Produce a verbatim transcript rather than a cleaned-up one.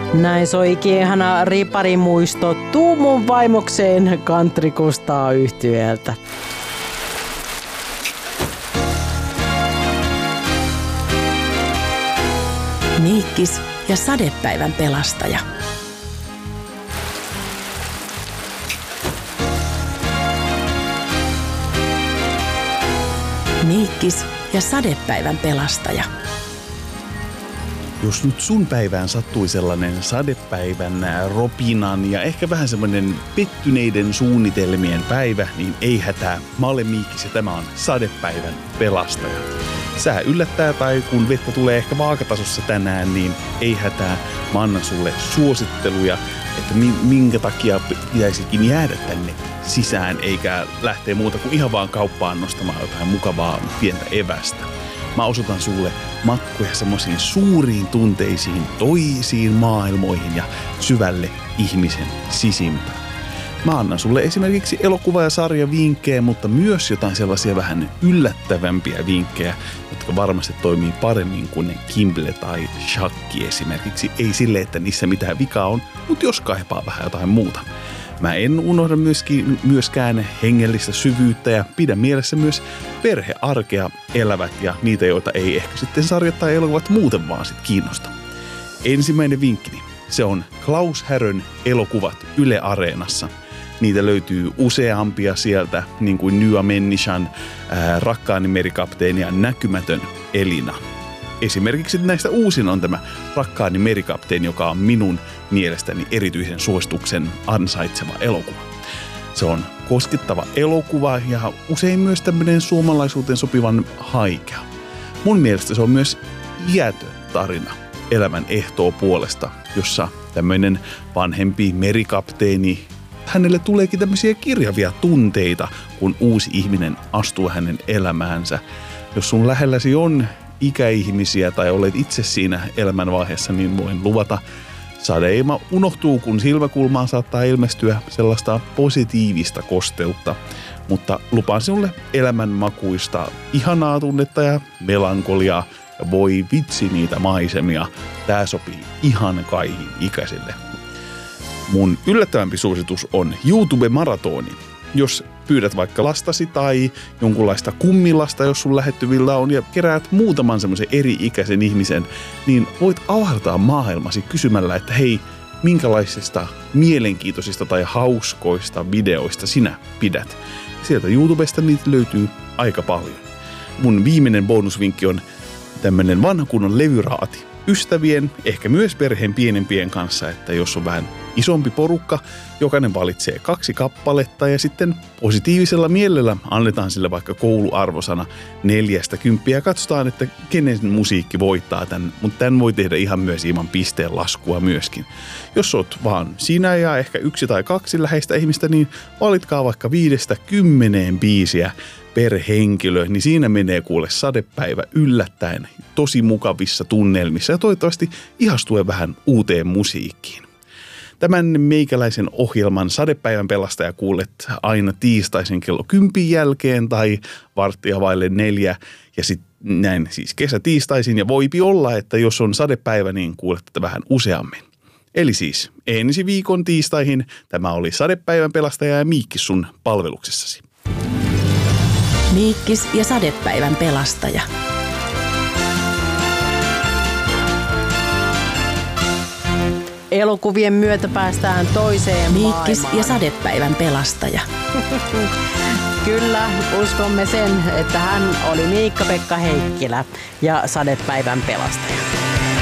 Näin soikin ihana riparimuisto Tuu mun vaimokseen Country Kustaa -yhtyeeltä. Miikkis ja sadepäivän pelastaja. Miikkis ja sadepäivän pelastaja. Jos nyt sun päivään sattui sellainen sadepäivän ropinan ja ehkä vähän semmoinen pettyneiden suunnitelmien päivä, niin ei hätää. Mä olen Miikkis ja tämä on sadepäivän pelastaja. Sää yllättää tai kun vettä tulee ehkä vaakatasossa tänään, niin ei hätää. Mä annan sulle suositteluja, että minkä takia pitäisikin jäädä tänne sisään eikä lähteä muuta kuin ihan vaan kauppaan nostamaan jotain mukavaa pientä evästä. Mä osoitan sulle matkoja semmoisiin suuriin tunteisiin, toisiin maailmoihin ja syvälle ihmisen sisimpään. Mä annan sulle esimerkiksi elokuva- ja sarjavinkkejä, mutta myös jotain sellaisia vähän yllättävämpiä vinkkejä, jotka varmasti toimii paremmin kuin ne Kimble tai Shakki esimerkiksi. Ei sille, että niissä mitään vikaa on, mutta jos kaipaa vähän jotain muuta. Mä en unohda myöskin, myöskään hengellistä syvyyttä ja pidän mielessä myös perhearkea elävät ja niitä, joita ei ehkä sitten sarjat tai elokuvat muuten vaan sit kiinnosta. Ensimmäinen vinkkini, se on Klaus Härön elokuvat Yle Areenassa. Niitä löytyy useampia sieltä, niin kuin Nyä Mennishan, ää, Rakkaani merikapteeni ja Näkymätön Elina. Esimerkiksi näistä uusin on tämä Rakkaani merikapteeni, joka on minun mielestäni erityisen suosituksen ansaitseva elokuva. Se on koskettava elokuva ja usein myös tämmöinen suomalaisuuteen sopivan haikea. Mun mielestä se on myös iätön tarina elämän ehtoo puolesta, jossa tämmöinen vanhempi merikapteeni, hänelle tuleekin tämmöisiä kirjavia tunteita, kun uusi ihminen astuu hänen elämäänsä. Jos sun lähelläsi on ikäihmisiä tai olet itse siinä elämänvaiheessa, niin voin luvata, sadeima unohtuu, kun silmäkulmaan saattaa ilmestyä sellaista positiivista kosteutta. Mutta lupaan sinulle elämänmakuista ihanaa tunnetta ja melankoliaa. Ja voi vitsi niitä maisemia. Tää sopii ihan kaihin ikäisille. Mun yllättävämpi suositus on YouTube-maratoni. Jos pyydät vaikka lastasi tai jonkunlaista kummilasta, jos sun lähettyvillä on, ja keräät muutaman semmoisen eri-ikäisen ihmisen, niin voit avartaa maailmasi kysymällä, että hei, minkälaisista mielenkiintoisista tai hauskoista videoista sinä pidät. Sieltä YouTubesta niitä löytyy aika paljon. Mun viimeinen bonusvinkki on tämmönen vanha kunnon levyraati. Ystävien, ehkä myös perheen pienempien kanssa, että jos on vähän isompi porukka, jokainen valitsee kaksi kappaletta ja sitten positiivisella mielellä annetaan sille vaikka kouluarvosana neljästä kymppiä ja katsotaan, että kenen musiikki voittaa tämän, mutta tämän voi tehdä ihan myös ilman pisteen laskua myöskin. Jos oot vaan sinä ja ehkä yksi tai kaksi läheistä ihmistä, niin valitkaa vaikka viidestä kymmeneen biisiä per henkilö, niin siinä menee kuule sadepäivä yllättäen tosi mukavissa tunnelmissa ja toivottavasti ihastuen vähän uuteen musiikkiin. Tämän meikäläisen ohjelman Sadepäivän pelastaja kuulet aina tiistaisin kello kympin jälkeen tai varttia vaille neljä ja sitten näin siis kesätiistaisin ja voipi olla, että jos on sadepäivä, niin kuulet tätä vähän useammin. Eli siis ensi viikon tiistaihin tämä oli Sadepäivän pelastaja ja Miikkis sun palveluksessasi. Miikkis ja sadepäivän pelastaja. Elokuvien myötä päästään toiseen Miikkis maailmaan. ja sadepäivän pelastaja. Kyllä, uskomme sen, että hän oli Miikka-Pekka Heikkilä ja sadepäivän pelastaja.